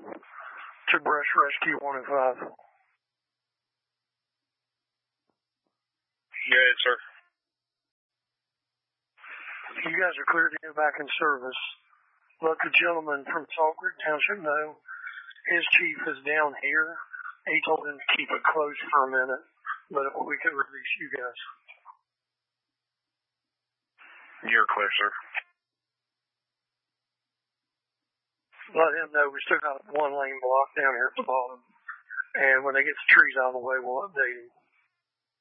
to Brush Rescue 105. Good, sir. You guys are clear to get back in service. Let the gentleman from Salt Creek Township know his chief is down here. He told him to keep it closed for a minute, but we could release you guys. You're clear, sir. Let him know we still got one lane block down here at the bottom. And when they get the trees out of the way, we'll update him.